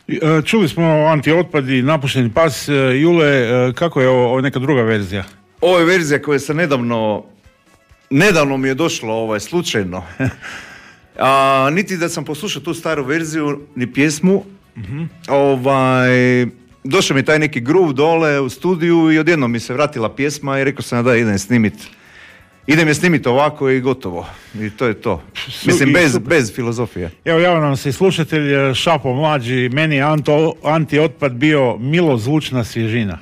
Čuli smo Antiotpad i Napušteni pas. Jule, kako je ovo neka druga verzija? Ovo je verzija koja se nedavno mi je došlo slučajno. Niti da sam poslušao tu staru verziju, ni pjesmu. Došao mi taj neki groove dole u studiju i odjednom mi se vratila pjesma i rekao sam da idem je snimiti ovako i gotovo. I to je to. Mislim, bez filozofije. Evo, javno nam se i slušatelj Šapo mlađi, meni je Antiotpad bio milozvučna svježina.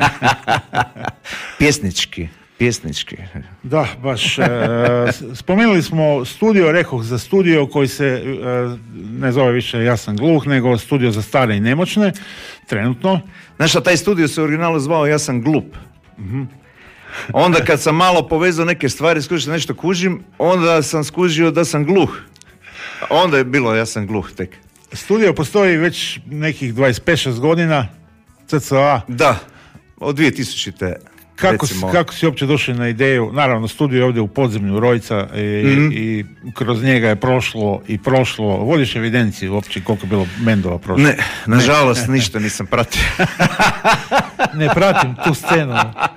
Pjesnički. Da, baš. Spomenuli smo studio, rekoh za studio koji se ne zove više Ja sam gluh, nego studio za stare i nemoćne, trenutno. Znaš, taj studio se u originalu zvao Ja sam glup. Onda kad sam malo povezao neke stvari, skužio da nešto kužim, onda sam skužio da sam gluh. Onda je bilo Ja sam gluh tek. Studio postoji već nekih 25-6 godina, cca. Da, od 2000-te. Kako si uopće došli na ideju? Naravno, studio je ovdje u podzemlju Rojca i kroz njega je prošlo. Vodiš evidenciju uopće koliko je bilo bendova prošlo? Ne, nažalost ništa nisam pratio. Ne pratim tu scenu.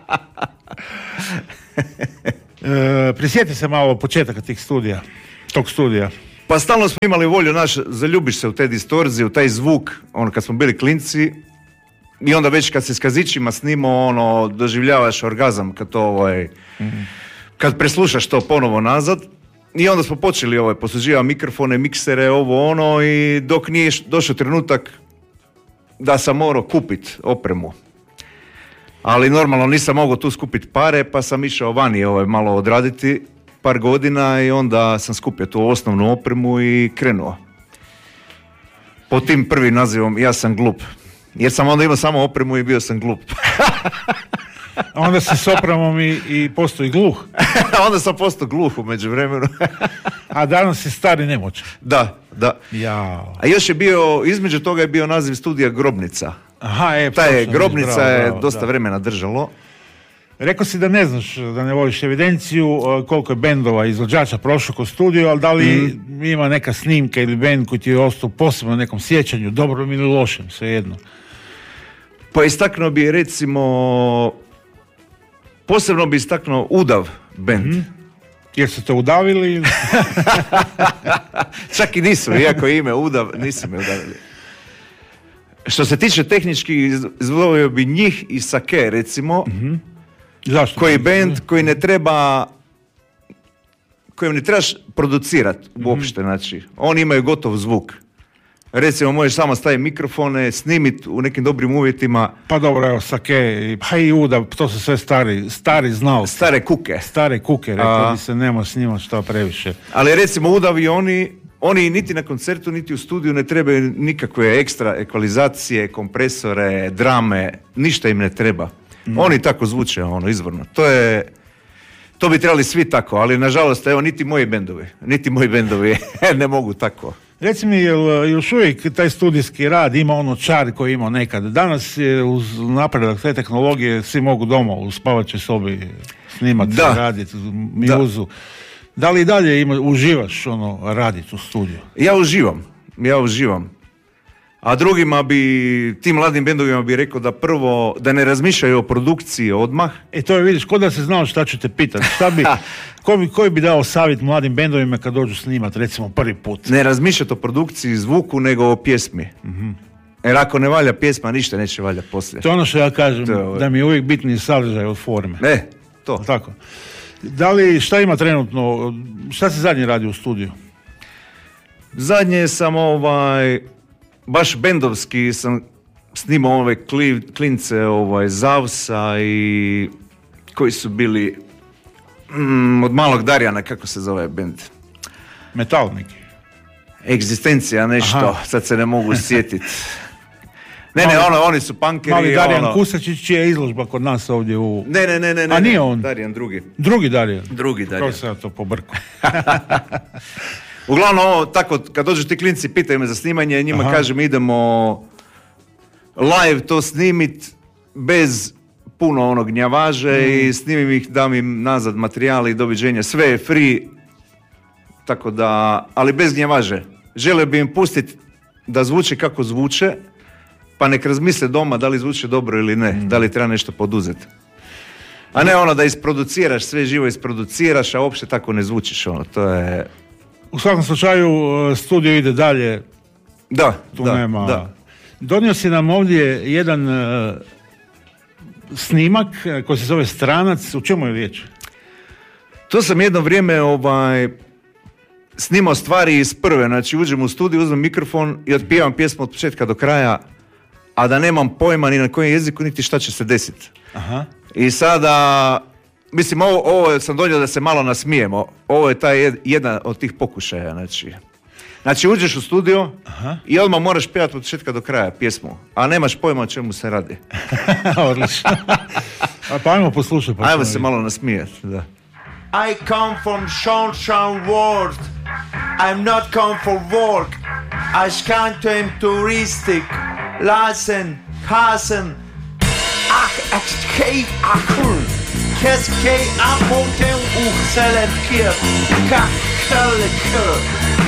Prisjeti se malo početaka tog studija. Pa stalno smo imali volju, zaljubiš se u te distorzije, u taj zvuk, kad smo bili klinci. I onda već kad se s kazićima snimao, doživljavaš orgazam kad to kad preslušaš to ponovo nazad. I onda smo počeli posuđivati mikrofone, miksere, i dok nije došao trenutak da sam morao kupiti opremu. Ali normalno nisam mogao tu skupiti pare, pa sam išao vani malo odraditi par godina i onda sam skupio tu osnovnu opremu i krenuo. Pod tim prvim nazivom Ja sam glup. Jer sam onda imao samo opremu i bio sam glup. A onda si s opremom i postao i gluh. Onda sam postao gluh u međuvremenu. A danas si stari nemoćan. Da. Jao. A još je bio, između toga je bio naziv studija Grobnica. Aha, ta je Grobnica je dosta vremena držalo. Rekao si da ne znaš, da ne voliš evidenciju koliko je bendova izvođača prošlo kroz studio, ali da li ima neka snimka ili bend koji ti je ostao posebno u nekom sjećanju, dobrom ili lošem, svejedno? Pa istaknuo bi posebno bi istaknuo Udav bend. Jer su te udavili? Čak i nisu, iako ime Udav, nisu me udavili. Što se tiče tehnički, izvolio bi njih i Sake, recimo. Zašto? Koji bend koji ne trebaš producirati uopšte, znači. Oni imaju gotov zvuk. Recimo, možeš samo staviti mikrofone, snimiti u nekim dobrim uvjetima. Pa dobro, evo, Sake, pa i Uda, to su sve stari znao. Stare kuke, rekao bi se, nema s njima šta previše. Ali recimo Udavi, oni niti na koncertu, niti u studiju ne trebaju nikakve ekstra ekvalizacije, kompresore, drame, ništa im ne treba. Oni tako zvuče, izvorno. To bi trebali svi tako, ali nažalost, evo, niti moji bendovi ne mogu tako. Reci mi, još uvijek taj studijski rad ima ono čar koji je imao nekad? Danas je uz napredak te tehnologije svi mogu doma u spavačoj sobi snimati, raditi mjuzu. Da li i dalje uživaš raditi u studiju? Ja uživam. A drugima tim mladim bendovima bi rekao da prvo, da ne razmišljaju o produkciji odmah. To je, vidiš, kod da se znao šta ću te pitati. Koji bi dao savjet mladim bendovima kad dođu snimat, recimo prvi put? Ne razmišljati o produkciji, zvuku, nego o pjesmi. Jer ako ne valja pjesma, ništa neće valjati poslije. To je ono što ja kažem, da mi je uvijek bitniji sadržaj od forme. To. Tako. Šta ima trenutno, šta se zadnje radi u studiju? Zadnje sam baš bendovski sam snimao ove klince Zavsa i koji su bili od Malog Darjana, kako se zove bend? Metal neki. Egzistencija nešto. Aha. Sad se ne mogu sjetiti. Oni su punkeri. Mali Darjan Kusačić, čija je izložba kod nas ovdje u... Ne. A nije on? Darjan drugi. Drugi Darjan? Drugi Darjan. Kako se ja to pobrku? Uglavnom, tako, kad dođu ti klinci, pitaju me za snimanje, njima kažem idemo live to snimit bez puno gnjavaže i snimim ih, dam im nazad materijali i doviđenja. Sve je free, tako da, ali bez gnjavaže. Želio bi im pustiti da zvuče kako zvuče, pa nek razmisle doma da li zvuči dobro ili ne, da li treba nešto poduzeti. A ne ono da isproduciraš, sve živo isproduciraš, a uopće tako ne zvučiš, ono, to je... U svakom slučaju, studio ide dalje. Da, tu nema... Donio si nam ovdje jedan snimak koji se zove Stranac. U čemu je riječ? To sam jedno vrijeme snimao stvari iz prve. Znači uđem u studiju, uzmem mikrofon i otpijevam pjesmu od početka do kraja, a da nemam pojma ni na kojem jeziku, niti šta će se desiti. Aha. I sada, mislim, ovo sam donio da se malo nasmijemo. Ovo je taj jedan od tih pokušaja, Znači uđeš u studio i odmah moraš pjevati od početka do kraja pjesmu, a nemaš pojma o čemu se radi. Odlično. Pa ajmo poslušati. Ajmo se malo nasmijati, da. I come from sunshine world. I'm not come for work. I scan to him touristic. Lassen, Hasen. Ach, kei akul. Kes kei apoten uchselen kier. Kach, kelle kier.